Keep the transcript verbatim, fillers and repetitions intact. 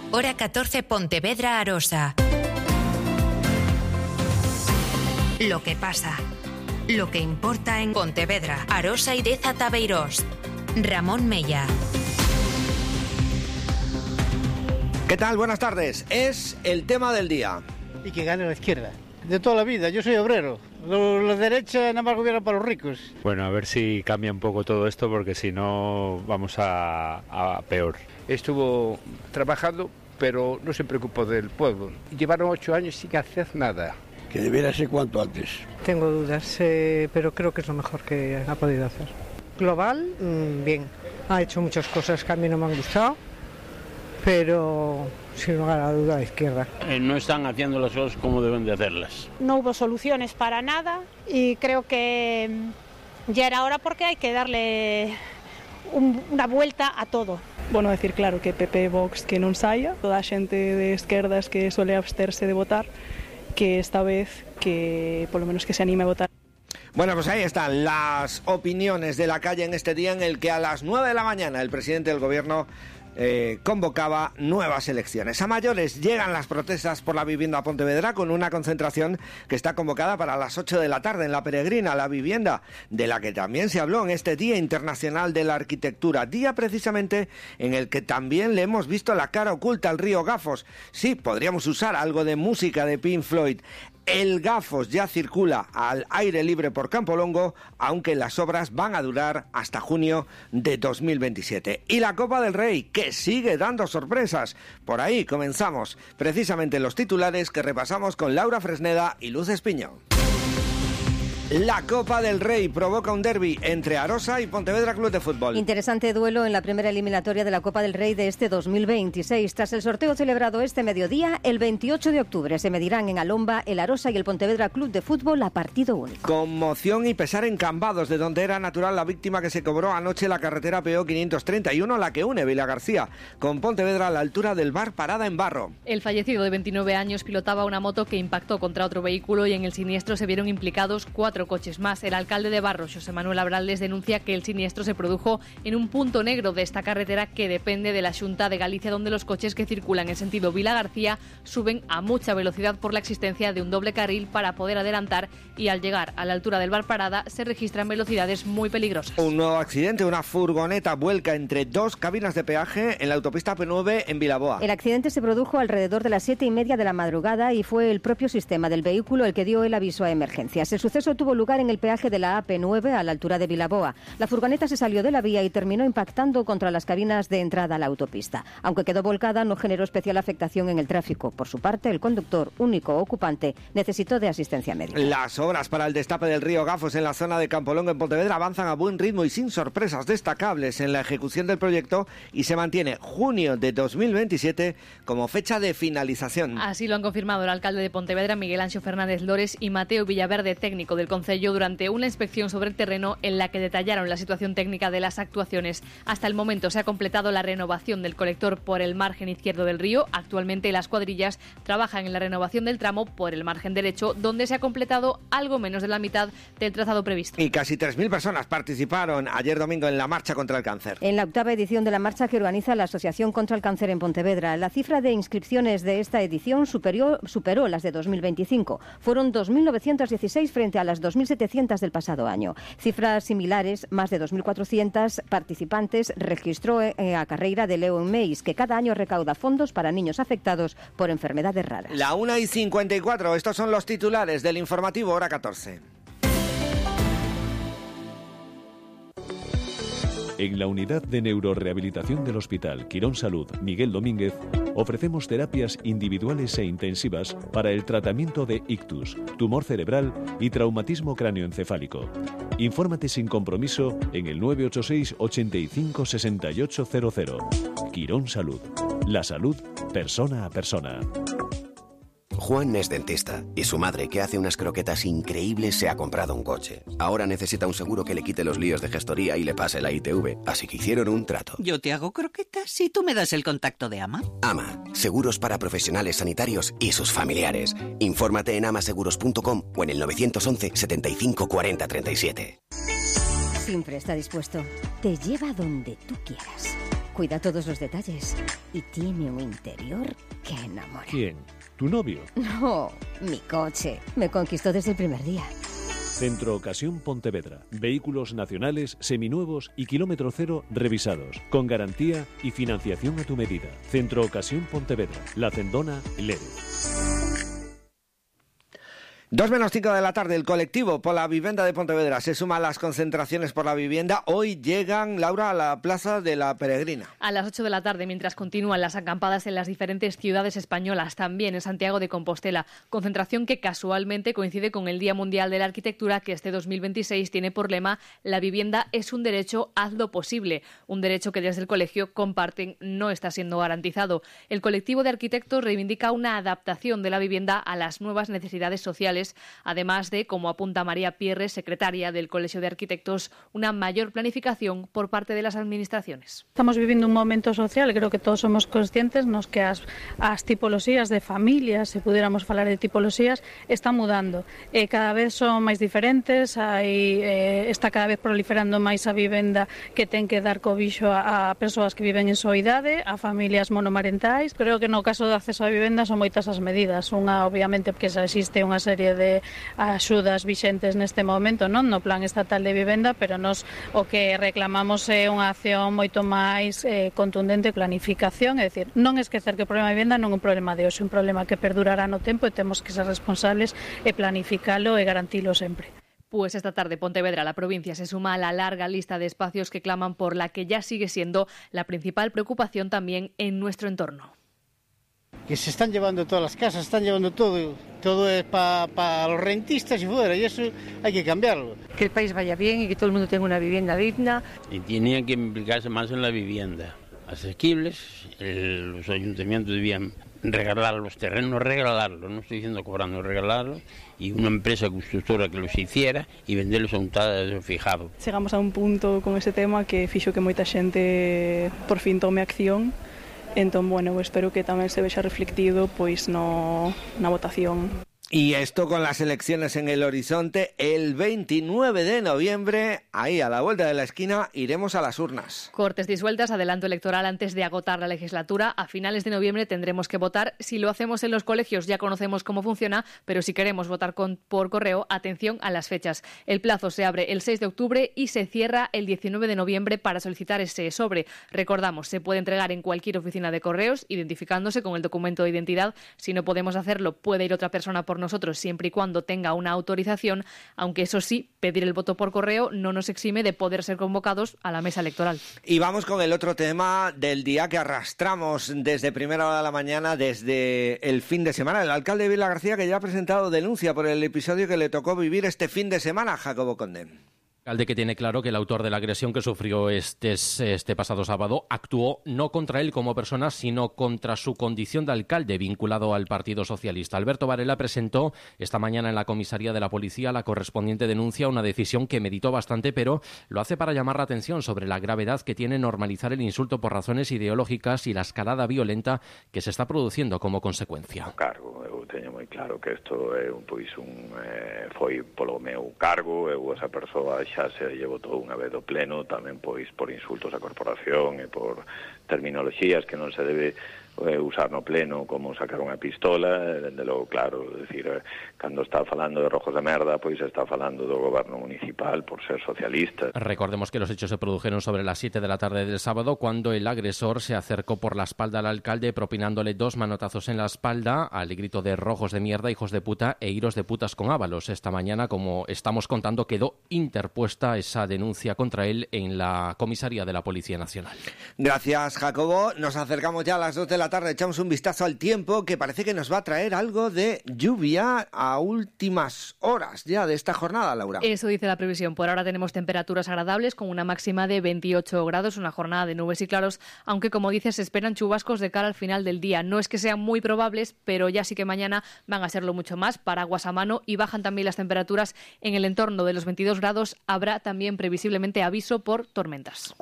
Hora catorce, Pontevedra, Arosa. Lo que pasa, lo que importa en Pontevedra, Arosa y Deza Tabeirós. Ramón Mella. ¿Qué tal? Buenas tardes. Es el tema del día. Y que gane la izquierda. De toda la vida, yo soy obrero. La derecha nada más gobierna para los ricos. Bueno, a ver si cambia un poco todo esto, porque si no vamos a, a peor. Estuvo trabajando, pero no se preocupó del pueblo. Llevaron ocho años sin hacer nada. Que debiera ser cuanto antes. Tengo dudas, eh, pero creo que es lo mejor que ha podido hacer. Global, mmm, bien. Ha hecho muchas cosas que a mí no me han gustado, pero sin lugar a duda, a la izquierda. Eh, no están haciendo las cosas como deben de hacerlas. No hubo soluciones para nada y creo que ya era hora, porque hay que darle un, una vuelta a todo. Bueno, decir claro que P P e Vox que non saia, toda a xente de esquerdas que suele absterse de votar, que esta vez que polo menos que se anime a votar. Bueno, pues ahí están las opiniones de la calle en este día en el que a las nueve de la mañana el presidente del gobierno Eh, convocaba nuevas elecciones. A mayores llegan las protestas por la vivienda a Pontevedra, con una concentración que está convocada para las ocho de la tarde en la Peregrina, la vivienda de la que también se habló en este Día Internacional de la Arquitectura, día precisamente en el que también le hemos visto la cara oculta al río Gafos. Sí, podríamos usar algo de música de Pink Floyd. El Gafos ya circula al aire libre por Campolongo, aunque las obras van a durar hasta junio de dos mil veintisiete. Y la Copa del Rey, que sigue dando sorpresas. Por ahí comenzamos precisamente los titulares que repasamos con Laura Fresneda y Luz Espiño. La Copa del Rey provoca un derbi entre Arosa y Pontevedra Club de Fútbol. Interesante duelo en la primera eliminatoria de la Copa del Rey de este dos mil veintiséis. Tras el sorteo celebrado este mediodía, el veintiocho de octubre se medirán en Alomba el Arosa y el Pontevedra Club de Fútbol a partido único. Conmoción y pesar en Cambados, de donde era natural la víctima que se cobró anoche la carretera P O quinientos treinta y uno, la que une Vilagarcía con Pontevedra a la altura del bar Parada en Barro. El fallecido de veintinueve años pilotaba una moto que impactó contra otro vehículo y en el siniestro se vieron implicados cuatro coches más. El alcalde de Barro, José Manuel Abrales, denuncia que el siniestro se produjo en un punto negro de esta carretera que depende de la Xunta de Galicia, donde los coches que circulan en sentido Vilagarcía suben a mucha velocidad por la existencia de un doble carril para poder adelantar, y al llegar a la altura del bar Parada se registran velocidades muy peligrosas. Un nuevo accidente, una furgoneta vuelca entre dos cabinas de peaje en la autopista P nueve en Vilaboa. El accidente se produjo alrededor de las siete y media de la madrugada y fue el propio sistema del vehículo el que dio el aviso a emergencias. El suceso tuvo lugar en el peaje de la A P nueve a la altura de Vilaboa. La furgoneta se salió de la vía y terminó impactando contra las cabinas de entrada a la autopista. Aunque quedó volcada, no generó especial afectación en el tráfico. Por su parte, el conductor, único ocupante, necesitó de asistencia médica. Las obras para el destape del río Gafos en la zona de Campolongo en Pontevedra avanzan a buen ritmo y sin sorpresas destacables en la ejecución del proyecto, y se mantiene junio de dos mil veintisiete como fecha de finalización. Así lo han confirmado el alcalde de Pontevedra, Miguel Anxo Fernández Lores, y Mateo Villaverde, técnico del concello, durante una inspección sobre el terreno en la que detallaron la situación técnica de las actuaciones. Hasta el momento se ha completado la renovación del colector por el margen izquierdo del río. Actualmente las cuadrillas trabajan en la renovación del tramo por el margen derecho, donde se ha completado algo menos de la mitad del trazado previsto. Y casi tres mil personas participaron ayer domingo en la marcha contra el cáncer. En la octava edición de la marcha que organiza la Asociación contra el Cáncer en Pontevedra, la cifra de inscripciones de esta edición superó, superó las de dos mil veinticinco. Fueron dos mil novecientos dieciséis frente a las dos mil setecientos del pasado año. Cifras similares, más de dos mil cuatrocientos participantes registró eh, a carreira de Leo en Meis, que cada año recauda fondos para niños afectados por enfermedades raras. La una y cincuenta y cuatro, estos son los titulares del informativo Hora catorce. En la unidad de neurorehabilitación del Hospital Quirón Salud Miguel Domínguez ofrecemos terapias individuales e intensivas para el tratamiento de ictus, tumor cerebral y traumatismo cráneoencefálico. Infórmate sin compromiso en el nueve ocho seis, ochenta y cinco, sesenta y ocho cero cero. Quirón Salud. La salud persona a persona. Juan es dentista y su madre, que hace unas croquetas increíbles, se ha comprado un coche. Ahora necesita un seguro que le quite los líos de gestoría y le pase la I T V, así que hicieron un trato. Yo te hago croquetas y tú me das el contacto de AMA. AMA, seguros para profesionales sanitarios y sus familiares. Infórmate en amaseguros punto com o en el nueve once, setenta y cinco, cuarenta, treinta y siete. Siempre está dispuesto. Te lleva donde tú quieras. cuida todos los detalles y tiene un interior que enamora. ¿Quién? ¿Tu novio? No, mi coche. Me conquistó desde el primer día. Centro Ocasión Pontevedra. Vehículos nacionales, seminuevos y kilómetro cero revisados, con garantía y financiación a tu medida. Centro Ocasión Pontevedra. La Cendona, Lere. Dos menos cinco de la tarde, el colectivo por la vivienda de Pontevedra se suma a las concentraciones por la vivienda. Hoy llegan, Laura, a la Plaza de la Peregrina. A las ocho de la tarde, mientras continúan las acampadas en las diferentes ciudades españolas, también en Santiago de Compostela. Concentración que casualmente coincide con el Día Mundial de la Arquitectura, que este dos mil veintiséis tiene por lema «La vivienda es un derecho, hazlo posible». Un derecho que desde el colegio comparten no está siendo garantizado. El colectivo de arquitectos reivindica una adaptación de la vivienda a las nuevas necesidades sociales, además de, como apunta María Pierre, secretaria del Colegio de Arquitectos, una mayor planificación por parte de las administraciones. Estamos vivindo un momento social, creo que todos somos conscientes nos que as, as tipoloxías de familias, se pudiéramos falar de tipoloxías, están mudando. Eh, cada vez son máis diferentes, hai, eh, está cada vez proliferando máis a vivenda que ten que dar cobixo a, a persoas que viven en soidade, a familias monomarentais. Creo que no caso do acceso á vivenda son moitas as medidas. Unha, obviamente, porque xa existe unha serie de axudas vixentes neste momento, non no plan estatal de vivenda, pero nos o que reclamamos é unha acción moito máis eh, contundente, planificación, é dicir, non esquecer que o problema de vivenda non é un problema de hoxe, un problema que perdurará no tempo e temos que ser responsables e planificalo e garantilo sempre. Pues esta tarde Pontevedra, la provincia, se suma a la larga lista de espacios que claman por la que ya sigue siendo la principal preocupación también en nuestro entorno. Que se están llevando todas las casas, están llevando todo, todo es para pa los rentistas y fuera, y eso hay que cambiarlo. Que el país vaya bien y que todo el mundo tenga una vivienda digna. Y tienen que implicarse más en la vivienda, asequibles, el, los ayuntamientos debían regalar los terrenos, regalarlos, no estoy diciendo cobrando, regalarlos, y una empresa constructora que los hiciera y venderlos a un tal fijado. Chegamos a un punto con ese tema que fixo que moita xente por fin tome acción. Entón, bueno, espero que tamén se vexa reflectido pois no, na votación. Y esto con las elecciones en el horizonte, el veintinueve de noviembre, ahí a la vuelta de la esquina, iremos a las urnas. Cortes disueltas, adelanto electoral antes de agotar la legislatura. A finales de noviembre tendremos que votar. Si lo hacemos en los colegios ya conocemos cómo funciona, pero si queremos votar con, por correo, atención a las fechas. El plazo se abre el seis de octubre y se cierra el diecinueve de noviembre para solicitar ese sobre. Recordamos, se puede entregar en cualquier oficina de correos, identificándose con el documento de identidad. Si no podemos hacerlo, puede ir otra persona por nosotros siempre y cuando tenga una autorización, aunque eso sí, pedir el voto por correo no nos exime de poder ser convocados a la mesa electoral. Y vamos con el otro tema del día que arrastramos desde primera hora de la mañana, desde el fin de semana. El alcalde de Vila García, que ya ha presentado denuncia por el episodio que le tocó vivir este fin de semana, Jacobo Conde. Alcalde que tiene claro que el autor de la agresión que sufrió este, este pasado sábado actuó no contra él como persona, sino contra su condición de alcalde vinculado al Partido Socialista. Alberto Varela presentó esta mañana en la comisaría de la policía la correspondiente denuncia, una decisión que meditó bastante, pero lo hace para llamar la atención sobre la gravedad que tiene normalizar el insulto por razones ideológicas y la escalada violenta que se está produciendo como consecuencia. Cargo, eu teño moi claro que isto é un, pois un, eh, foi polo meu cargo, eu esa persoa xa se llevo todo unha vez do pleno, tamén pois por insultos á corporación e por terminoloxías que non se debe eh, usar no pleno, como sacar unha pistola, dende logo, claro, decir, eh, cando está falando de rojos de merda, pois está falando do goberno municipal por ser socialista. Recordemos que los hechos se produjeron sobre las siete de la tarde del sábado, cuando el agresor se acercó por la espalda al alcalde, propinándole dos manotazos en la espalda, al grito de rojos de mierda, hijos de puta e iros de putas con ábalos. Esta mañana, como estamos contando, quedó interpuesta esa denuncia contra él en la comisaría de la Policía Nacional. Gracias, Jacobo. Nos acercamos ya a las dos de la tarde, echamos un vistazo al tiempo, que parece que nos va a traer algo de lluvia a últimas horas ya de esta jornada, Laura. Eso dice la previsión. Por ahora tenemos temperaturas agradables con una máxima de veintiocho grados, una jornada de nubes y claros, aunque como dices se esperan chubascos de cara al final del día. No es que sean muy probables, pero ya sí que mañana van a serlo mucho más, paraguas a mano, y bajan también las temperaturas en el entorno de los veintidós grados. Habrá también previsiblemente aviso por tormentas.